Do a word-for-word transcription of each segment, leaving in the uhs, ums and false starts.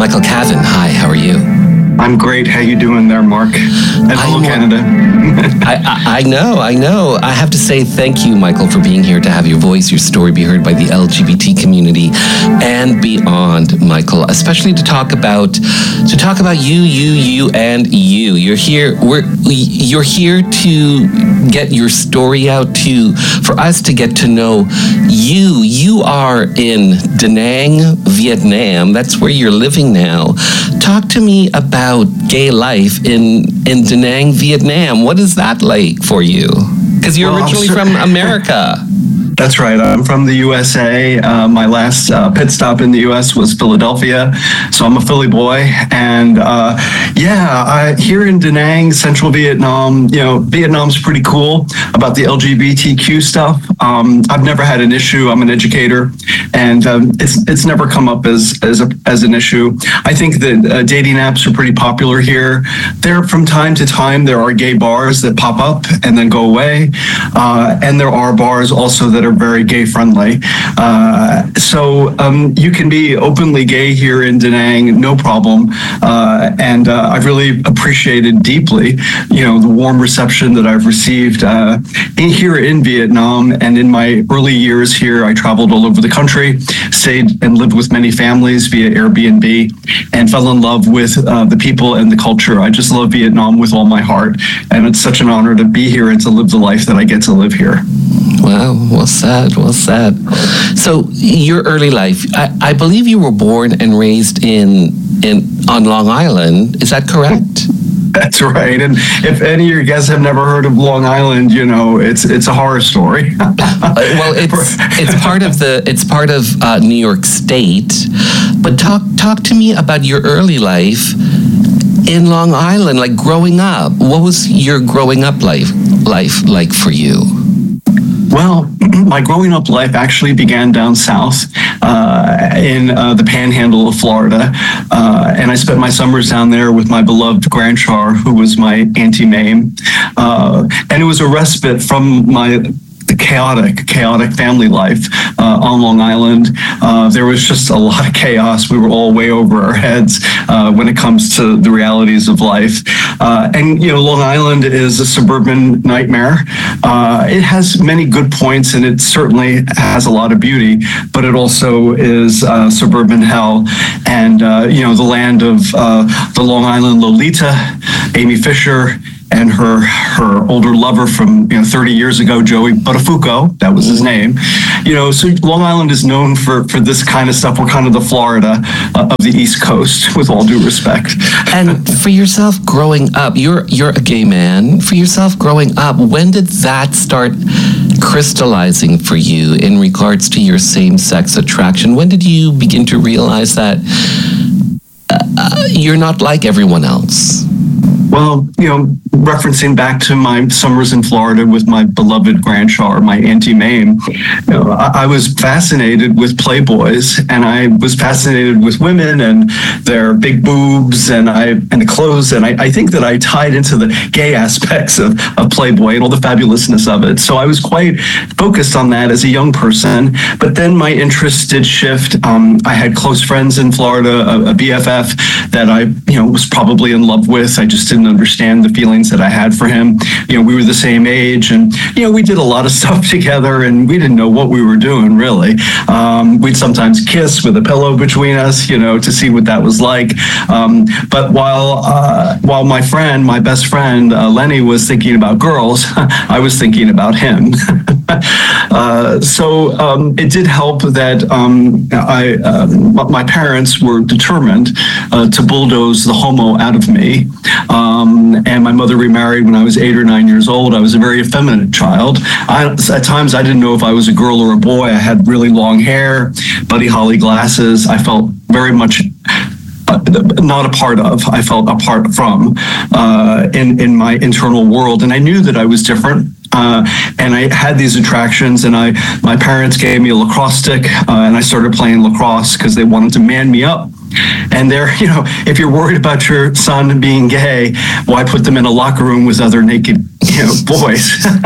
Michael Cavan, hi, how are you? I'm great. How you doing there, Mark? And hello, Canada. I, I, I know, I know. I have to say thank you, Michael, for being here to have your voice, your story be heard by the L G B T community and beyond, Michael, especially to talk about to talk about you, you, you, and you. You're here. We're you're here to get your story out to for us to get to know you. You are in Da Nang, Vietnam. That's where you're living now. Talk to me about gay life in, in Da Nang, Vietnam. What is that like for you? Because you're well, originally from America. That's right. I'm from the U S A. Uh, my last uh, pit stop in the U S was Philadelphia, so I'm a Philly boy. And uh, yeah, I, here in Da Nang, Central Vietnam, you know, Vietnam's pretty cool about the L G B T Q stuff. Um, I've never had an issue. I'm an educator, and um, it's it's never come up as as a, as an issue. I think that uh, dating apps are pretty popular here. There, from time to time, there are gay bars that pop up and then go away, uh, and there are bars also that are very gay friendly. Uh, so um, you can be openly gay here in Da Nang, no problem. Uh, and uh, I've really appreciated deeply, you know, the warm reception that I've received uh, in here in Vietnam. And in my early years here, I traveled all over the country, stayed and lived with many families via Airbnb, and fell in love with uh, the people and the culture. I just love Vietnam with all my heart. And it's such an honor to be here and to live the life that I get to live here. Wow, well said, well said. So your early life, I, I believe you were born and raised in in on Long Island. Is that correct? That's right. And if any of your guests have never heard of Long Island, you know, it's it's a horror story. Well, it's it's part of the it's part of uh, New York State. But talk talk to me about your early life in Long Island, like growing up. What was your growing up life life like for you? Well, my growing up life actually began down south uh, in uh, the panhandle of Florida. Uh, and I spent my summers down there with my beloved grandchild, who was my Auntie Mame. Uh, and it was a respite from my chaotic, chaotic family life uh, on Long Island. Uh, there was just a lot of chaos. We were all way over our heads uh, when it comes to the realities of life. Uh, and, you know, Long Island is a suburban nightmare. Uh, it has many good points, and it certainly has a lot of beauty, but it also is uh, suburban hell. And, uh, you know, the land of uh, the Long Island Lolita, Amy Fisher, and her her older lover from, you know, thirty years ago, Joey Buttafuoco, that was his name. You know, so Long Island is known for, for this kind of stuff. We're kind of the Florida uh, of the East Coast, with all due respect. And for yourself growing up, you're you're a gay man. For yourself growing up, when did that start crystallizing for you in regards to your same-sex attraction? When did you begin to realize that uh, you're not like everyone else? Well, you know, referencing back to my summers in Florida with my beloved grandchild, my Auntie Mame, you know, I, I was fascinated with playboys, and I was fascinated with women and their big boobs and I and the clothes, and I, I think that I tied into the gay aspects of, of Playboy and all the fabulousness of it. So I was quite focused on that as a young person. But then my interest did shift. Um, I had close friends in Florida, a, a B F F that I, you know, was probably in love with. I just didn't understand the feelings that I had for him. You know, we were the same age, and, you know, we did a lot of stuff together, and we didn't know what we were doing, really. Um, we'd sometimes kiss with a pillow between us, you know, to see what that was like. Um, but while uh, while my friend, my best friend, uh, Lenny, was thinking about girls, I was thinking about him. uh, so um, it did help that um, I uh, my parents were determined uh, to bulldoze the homo out of me. Um, and my mother remarried when I was eight or nine years old. I was a very effeminate child. I, at times, I didn't know if I was a girl or a boy. I had really long hair, Buddy Holly glasses. I felt very much uh, not a part of. I felt apart from uh, in in my internal world, and I knew that I was different. Uh, and I had these attractions, and I my parents gave me a lacrosse stick, uh, and I started playing lacrosse because they wanted to man me up. And they're, you know, if you're worried about your son being gay, why put them in a locker room with other naked, you you know, boys,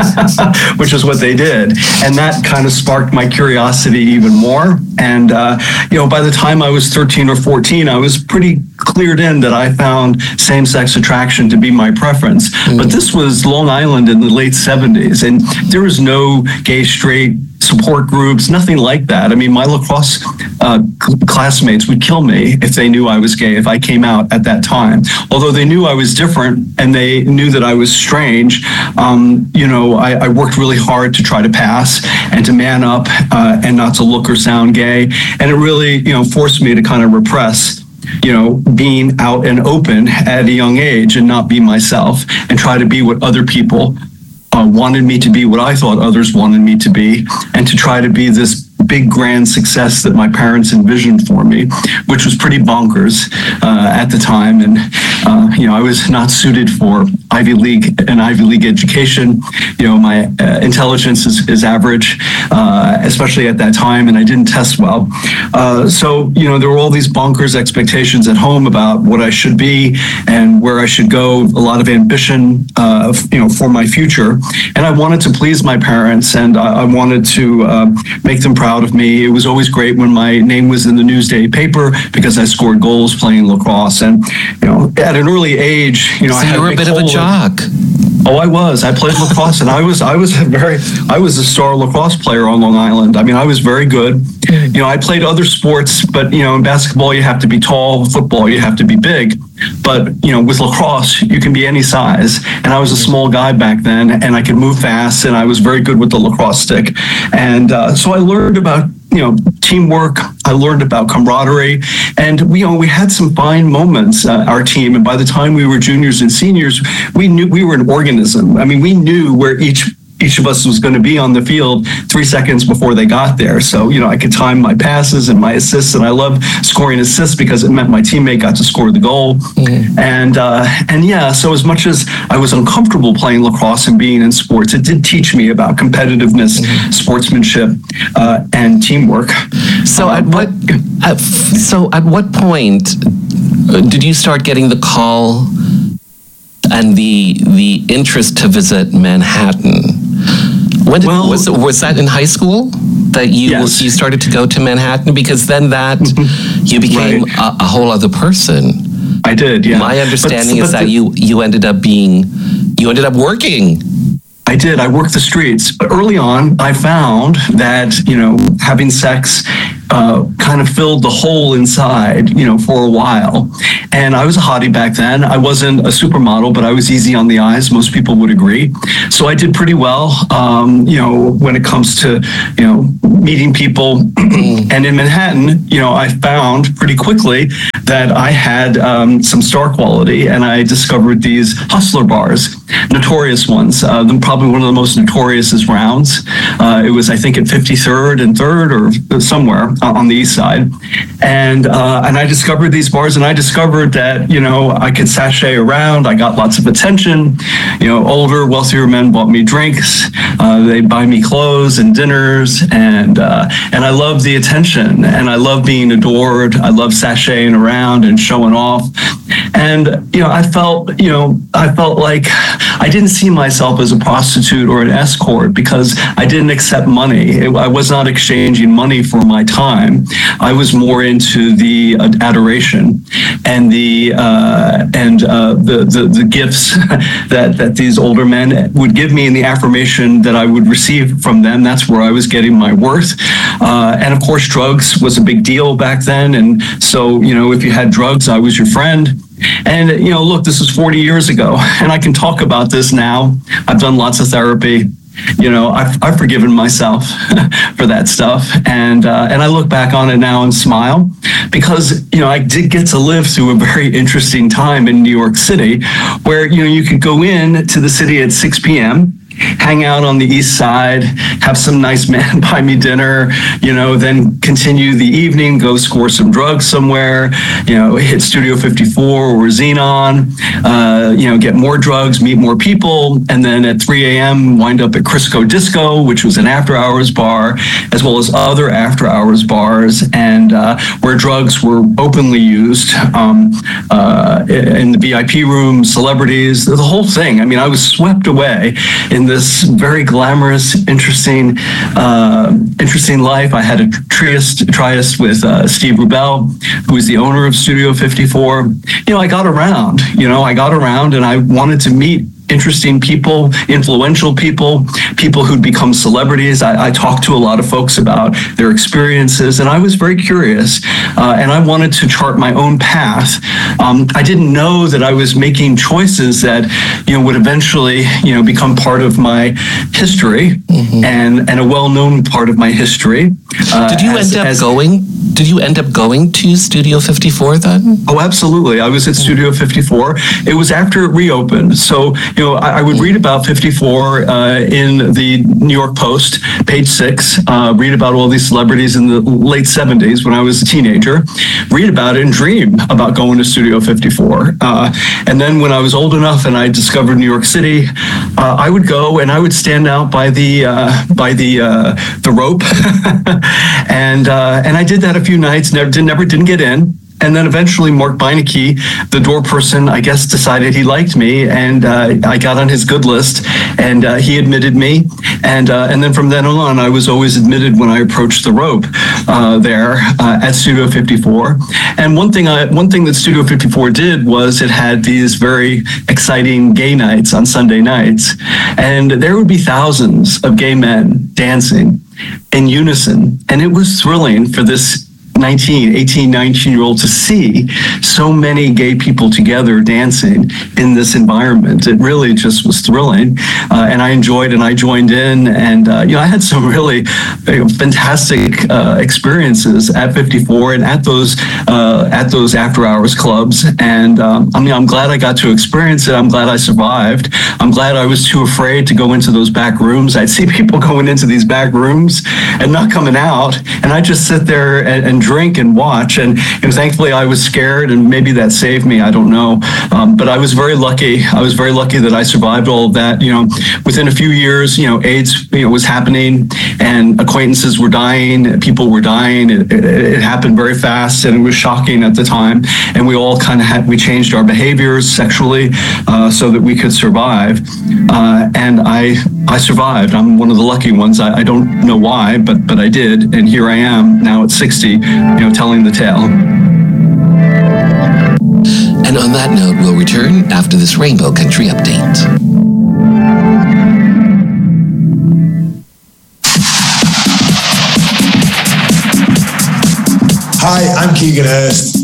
which is what they did. And that kind of sparked my curiosity even more. And, uh, you know, by the time I was thirteen or fourteen, I was pretty cleared in that I found same-sex attraction to be my preference. Mm. But this was Long Island in the late seventies, and there was no gay, straight support groups, nothing like that. I mean, my lacrosse uh, classmates would kill me if they knew I was gay, if I came out at that time. Although they knew I was different and they knew that I was strange, um, you know, I, I worked really hard to try to pass and to man up uh, and not to look or sound gay. And it really, you know, forced me to kind of repress, you know, being out and open at a young age and not be myself and try to be what other people Uh, wanted me to be, what I thought others wanted me to be, and to try to be this big grand success that my parents envisioned for me, which was pretty bonkers uh, at the time. And uh, you know, I was not suited for Ivy League an Ivy League education. You know, my uh, intelligence is, is average, uh, especially at that time, and I didn't test well. Uh, so you know, there were all these bonkers expectations at home about what I should be and where I should go. A lot of ambition, uh, you know, for my future, and I wanted to please my parents, and I, I wanted to uh, make them proud of me. It was always great when my name was in the Newsday paper because I scored goals playing lacrosse. And, you know, at an early age, you know, so I had you were a bit of a jock. Oh, I was. I played lacrosse, and I was, I was a very, I was a star lacrosse player on Long Island. I mean, I was very good. You know, I played other sports, but, you know, in basketball, you have to be tall. Football, you have to be big. But, you know, with lacrosse, you can be any size. And I was a small guy back then, and I could move fast, and I was very good with the lacrosse stick. And uh, so I learned about, you know, teamwork. I learned about camaraderie, and we, you know, we had some fine moments, uh, our team. And by the time we were juniors and seniors, we knew we were an organism. I mean, we knew where each each of us was going to be on the field three seconds before they got there. So, you know, I could time my passes and my assists, and I loved scoring assists because it meant my teammate got to score the goal. Mm-hmm. And, uh, and yeah, so as much as I was uncomfortable playing lacrosse and being in sports, it did teach me about competitiveness, mm-hmm. sportsmanship, uh, and teamwork. So uh, at what, at, so at what point did you start getting the call and the, the interest to visit Manhattan? When did, well, was was that in high school that you yes. you started to go to Manhattan? Because then that you became right. a, a whole other person. I did, yeah. My understanding but, is but that the, you you ended up being you ended up working. I did. I worked the streets. But early on, I found that, you know, having sex uh, kind of filled the hole inside, you know, for a while. And I was a hottie back then. I wasn't a supermodel, but I was easy on the eyes. Most people would agree. So I did pretty well, um, you know, when it comes to, you know, meeting people. And in Manhattan, you know, I found pretty quickly that I had um, some star quality, and I discovered these hustler bars, notorious ones. Uh, probably one of the most notorious is Rounds. Uh, it was, I think, at fifty-third and third or somewhere on the east side. And uh, and I discovered these bars, and I discovered that, you know, I could sashay around. I got lots of attention. You know, older, wealthier men bought me drinks. Uh, they buy me clothes and dinners, and uh, and I love the attention, and I love being adored. I love sashaying around and showing off. And, you know, I felt, you know, I felt like I didn't see myself as a prostitute or an escort because I didn't accept money. It, I was not exchanging money for my time. I was more into the uh, adoration and the uh, and uh, the, the the gifts that that these older men would give me, and the affirmation that I would receive from them. That's where I was getting my worth. Uh, and of course, drugs was a big deal back then. And so, you know, if you had drugs, I was your friend. And, you know, look, this is forty years ago, and I can talk about this now. I've done lots of therapy. You know, I've, I've forgiven myself for that stuff. And uh, and I look back on it now and smile because, you know, I did get to live through a very interesting time in New York City where, you know, you could go in to the city at six p.m., hang out on the east side, have some nice man buy me dinner, you know, then continue the evening, go score some drugs somewhere, you know, hit Studio fifty-four or Xenon, uh, you know, get more drugs, meet more people, and then at three a.m. wind up at Crisco Disco, which was an after-hours bar, as well as other after-hours bars, and uh, where drugs were openly used um, uh, in the V I P room, celebrities, the whole thing. I mean, I was swept away in this very glamorous, interesting, uh, interesting life. I had a triest, triest with uh, Steve Rubell, who is the owner of Studio fifty-four. You know, I got around, you know, I got around and I wanted to meet interesting people, influential people, people who'd become celebrities. I, I talked to a lot of folks about their experiences, and I was very curious, uh, and I wanted to chart my own path. Um, I didn't know that I was making choices that, you know, would eventually, you know, become part of my history, mm-hmm. and and a well-known part of my history. Uh, Did you as, end up as, going? Did you end up going to Studio fifty-four then? Oh, absolutely. I was at Studio fifty-four. It was after it reopened, so. You know, I, I would read about fifty-four uh, in the New York Post, page six, uh, read about all these celebrities in the late seventies when I was a teenager, read about it and dream about going to Studio fifty-four. Uh, and then when I was old enough and I discovered New York City, uh, I would go and I would stand out by the uh, by the uh, the rope, and uh, and I did that a few nights. Never did never didn't get in. And then eventually Mark Beinecke, the door person, I guess, decided he liked me, and uh, I got on his good list, and uh, he admitted me. And uh, and then from then on, I was always admitted when I approached the rope uh, there uh, at Studio fifty-four. And one thing I, one thing that Studio fifty-four did was it had these very exciting gay nights on Sunday nights. And there would be thousands of gay men dancing in unison. And it was thrilling for this nineteen, eighteen, nineteen year old to see so many gay people together dancing in this environment. It really just was thrilling. Uh, and I enjoyed and I joined in. And, uh, you know, I had some really you know, fantastic uh, experiences at fifty-four and at those uh, at those after hours clubs. And um, I mean, I'm glad I got to experience it. I'm glad I survived. I'm glad I was too afraid to go into those back rooms. I'd see people going into these back rooms and not coming out. And I just sit there and, and drink and watch, and you know, thankfully I was scared, and maybe that saved me. I don't know, um, but I was very lucky. I was very lucky that I survived all of that. You know, within a few years, you know, AIDS, you know, was happening, and acquaintances were dying, people were dying. It, it, it happened very fast, and it was shocking at the time. And we all kind of had we changed our behaviors sexually uh, so that we could survive. Uh, and I I survived. I'm one of the lucky ones. I, I don't know why, but but I did, and here I am now at sixty. You know, telling the tale. And on that note, we'll return after this Rainbow Country update. Hi, I'm Keegan Hurst.